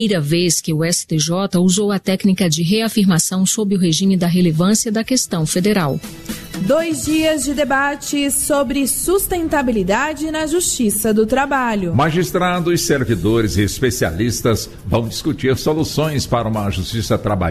Primeira vez que o STJ usou a técnica de reafirmação sob o regime da relevância da questão federal. 2 dias de debate sobre sustentabilidade na Justiça do Trabalho. Magistrados, servidores e especialistas vão discutir soluções para uma justiça trabalhista